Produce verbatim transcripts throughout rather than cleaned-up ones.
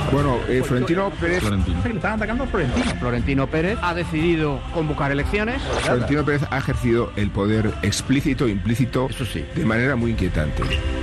Bueno, eh, Florentino Pérez. Florentino. Le están atacando a Florentino. Florentino Pérez ha decidido convocar elecciones. Florentino Pérez ha ejercido el poder explícito e implícito Eso sí. de manera muy inquietante.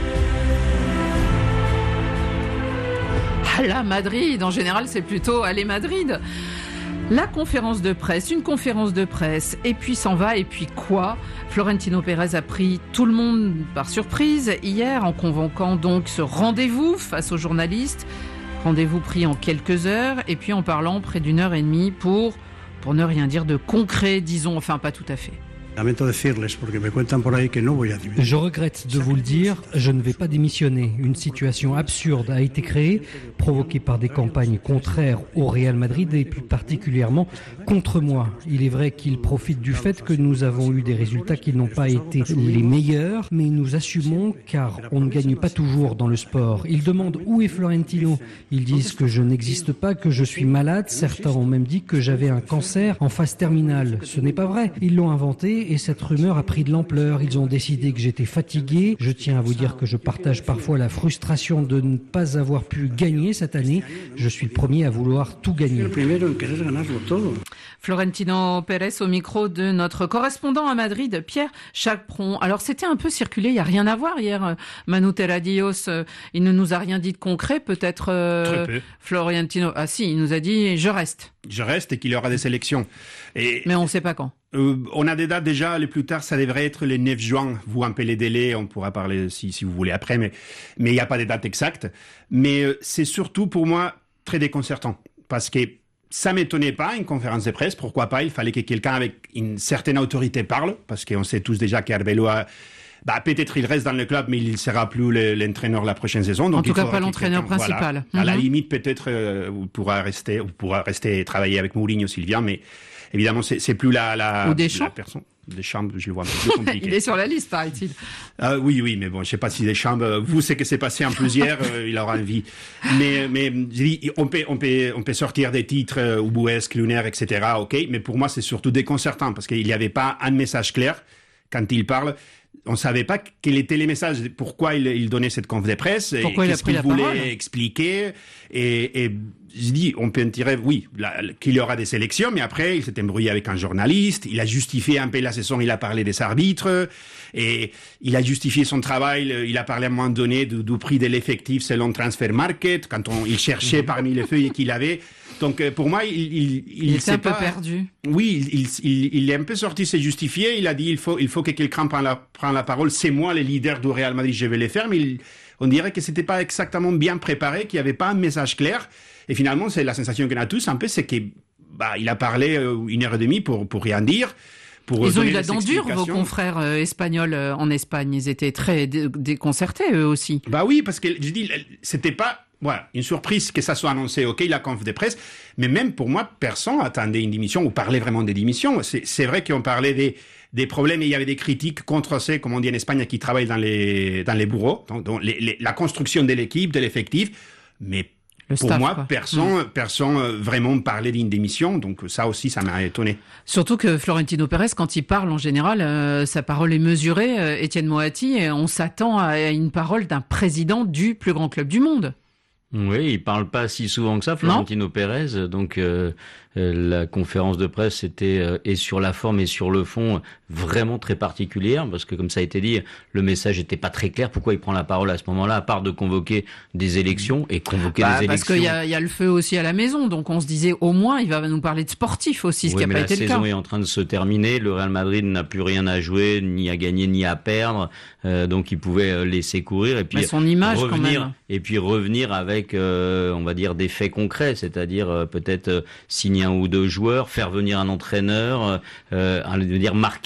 À la Madrid, en général, c'est plutôt aller Madrid. La conférence de presse, une conférence de presse, et puis s'en va, et puis quoi ? Florentino Pérez a pris tout le monde par surprise hier en convoquant donc ce rendez-vous face aux journalistes. Rendez-vous pris en quelques heures, et puis en parlant près d'une heure et demie pour, pour ne rien dire de concret, disons, enfin pas tout à fait. Je regrette de vous le dire, je ne vais pas démissionner. Une situation absurde a été créée, provoquée par des campagnes contraires au Real Madrid et plus particulièrement contre moi. Il est vrai qu'il profite du fait que nous avons eu des résultats qui n'ont pas été les meilleurs, mais nous assumons car on ne gagne pas toujours dans le sport. Ils demandent où est Florentino. Ils disent que je n'existe pas, que je suis malade. Certains ont même dit que j'avais un cancer en phase terminale. Ce n'est pas vrai. Ils l'ont inventé. Et cette rumeur a pris de l'ampleur. Ils ont décidé que j'étais fatigué. Je tiens à vous dire que je partage parfois la frustration de ne pas avoir pu gagner cette année. Je suis le premier à vouloir tout gagner. Florentino Pérez au micro de notre correspondant à Madrid, Pierre Chapron. Alors c'était un peu circulé, il n'y a rien à voir hier. Manu Terradios, il ne nous a rien dit de concret, peut-être euh, Très peu. Florentino. Ah si, il nous a dit je reste. Je reste et qu'il y aura des élections. Et Mais on ne sait pas quand. Euh, on a des dates déjà, le plus tard, ça devrait être le neuf juin. Vous un peu les délais, on pourra parler si, si vous voulez après, mais mais il n'y a pas de date exacte. Mais euh, c'est surtout pour moi très déconcertant, parce que ça m'étonnait pas, une conférence de presse, pourquoi pas, il fallait que quelqu'un avec une certaine autorité parle, parce qu'on sait tous déjà qu'Arbeloa, bah, peut-être il reste dans le club, mais il ne sera plus le, l'entraîneur la prochaine saison. Donc en tout il cas, faudra pas l'entraîneur principal. Voilà. À la Mhm. limite, peut-être, euh, vous pourra rester, vous pourra rester et travailler avec Mourinho s'il vient, mais évidemment, c'est, c'est plus la, la, Ou Deschamps. la personne. Deschamps, je le vois un peu plus compliqué. Il est sur la liste, paraît-il. Euh, oui, oui, mais bon, je sais pas si Deschamps, euh, vous, c'est que c'est passé en plusieurs, euh, il aura envie. Mais, mais, je dis, on peut, on peut, on peut sortir des titres, euh, Ubuesque, Lunaire, et cetera, ok, mais pour moi, c'est surtout déconcertant, parce qu'il n'y avait pas un message clair quand il parle. On savait pas quel était les messages, pourquoi il, il donnait cette conf de presse, Pourquoi et il a qu'est-ce pris qu'il la voulait parole expliquer, et, et je dis, on peut en tirer, oui, la, qu'il y aura des sélections, mais après, il s'est embrouillé avec un journaliste, il a justifié un peu la saison, il a parlé des arbitres, et il a justifié son travail, il a parlé à un moment donné du, du prix de l'effectif selon Transfer Market, quand on, il cherchait mmh. parmi les feuilles qu'il avait. Donc, pour moi, il, il, il, il était un pas, peu perdu. Oui, il, il, il est un peu sorti, s'est justifié, il a dit, il faut, il faut que quelqu'un prenne la, prenne la parole, c'est moi le leader du Real Madrid, je vais le faire, mais il, on dirait que c'était pas exactement bien préparé, qu'il n'y avait pas un message clair. Et finalement, c'est la sensation qu'on a tous un peu, c'est que bah, il a parlé une heure et demie pour pour rien dire. Pour ils ont eu la dent dure, vos confrères euh, espagnols euh, en Espagne. Ils étaient très dé- déconcertés, eux aussi. Bah oui, parce que je dis, c'était pas voilà une surprise que ça soit annoncé. Ok, la conf de presse, mais même pour moi, personne attendait une démission ou parlait vraiment des démissions. C'est, c'est vrai qu'on parlait des des problèmes et il y avait des critiques contre ceux, comme on dit en Espagne, qui travaillent dans les dans les bureaux, donc, donc les, les, la construction de l'équipe, de l'effectif, mais Le pour staff, moi, quoi. personne, Mmh. personne vraiment parlait d'une démission, donc ça aussi, ça m'a étonné. Surtout que Florentino Pérez, quand il parle en général, euh, sa parole est mesurée. Euh, Étienne Moati, et on s'attend à une parole d'un président du plus grand club du monde. Oui, il parle pas si souvent que ça, Florentino Pérez. Donc euh, euh, la conférence de presse était euh, et sur la forme et sur le fond vraiment très particulière, parce que comme ça a été dit, le message était pas très clair. Pourquoi il prend la parole à ce moment-là, à part de convoquer des élections et convoquer Bah, des parce élections. qu'il y a, il y a le feu aussi à la maison, donc on se disait au moins il va nous parler de sportif aussi, ce Oui, qui n'a mais pas la été le cas. saison est en train de se terminer. Le Real Madrid n'a plus rien à jouer, ni à gagner, ni à perdre. Euh, donc il pouvait euh, laisser courir et puis Mais son image revenir, quand même. et puis revenir avec, euh, on va dire, des faits concrets, c'est-à-dire euh, peut-être euh, signer un ou deux joueurs, faire venir un entraîneur, euh, un, dire marquer